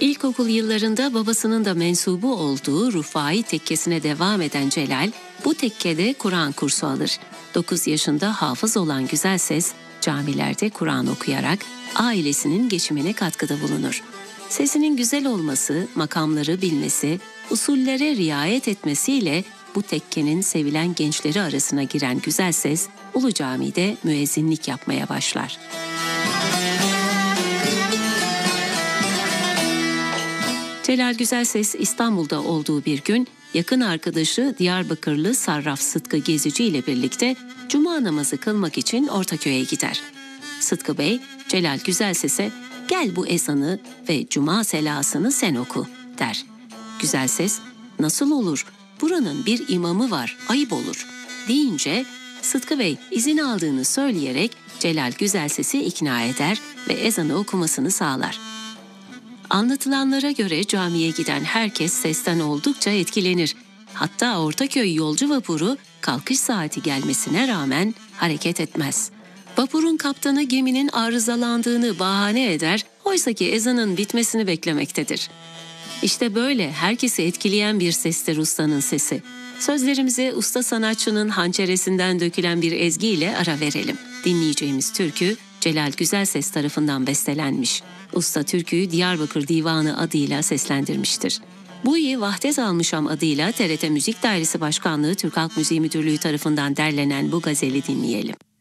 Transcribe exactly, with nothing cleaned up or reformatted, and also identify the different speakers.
Speaker 1: İlkokul yıllarında babasının da mensubu olduğu Rufai tekkesine devam eden Celal, bu tekkede Kur'an kursu alır. dokuz yaşında hafız olan güzel ses, camilerde Kur'an okuyarak ailesinin geçimine katkıda bulunur. Sesinin güzel olması, makamları bilmesi, usullere riayet etmesiyle bu tekkenin sevilen gençleri arasına giren güzel ses, Ulu Cami'de müezzinlik yapmaya başlar. Celal Güzelses İstanbul'da olduğu bir gün yakın arkadaşı Diyarbakırlı Sarraf Sıtkı Gezici ile birlikte cuma namazı kılmak için Ortaköy'e gider. Sıtkı Bey, Celal Güzelses'e "Gel bu ezanı ve cuma selasını sen oku" der. Güzelses, "Nasıl olur? Buranın bir imamı var, ayıp olur" deyince Sıtkı Bey izin aldığını söyleyerek Celal Güzelses'i ikna eder ve ezanı okumasını sağlar. Anlatılanlara göre camiye giden herkes sesten oldukça etkilenir. Hatta Ortaköy yolcu vapuru kalkış saati gelmesine rağmen hareket etmez. Vapurun kaptanı geminin arızalandığını bahane eder, oysaki ezanın bitmesini beklemektedir. İşte böyle herkesi etkileyen bir sestir ustanın sesi. Sözlerimize usta sanatçının hançeresinden dökülen bir ezgiyle ara verelim. Dinleyeceğimiz türkü Celal Güzelses tarafından bestelenmiş. Usta türküyü Diyarbakır Divanı adıyla seslendirmiştir. Bu iyi Vahdet Almışam adıyla T R T Müzik Dairesi Başkanlığı Türk Halk Müziği Müdürlüğü tarafından derlenen bu gazeli dinleyelim.